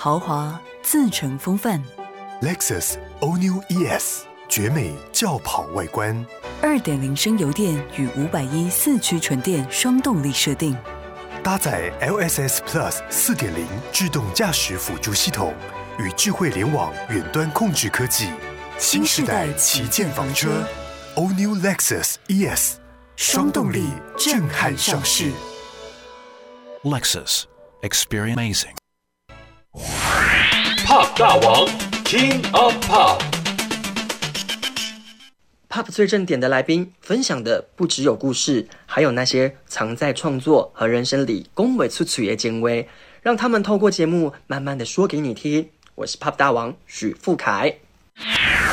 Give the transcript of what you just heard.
豪华自成风范。 Lexus All New ES 绝美轿跑外观， 2.0 升油电与510四驱纯电双动力设定， 搭载 LSS Plus 4.0 自动驾驶辅助系统与智慧联网远端控制科技，新时代旗舰房车 All New Lexus ES 双动力震撼上市。 Lexus Experience Amazing。 Pop 大王 King of Pop。Pop 最正点的来宾分享的不只有故事，还有那些藏在创作和人生里恭维粗粗的精微，让他们透过节目慢慢的说给你听。我是 Pop 大王许富凯。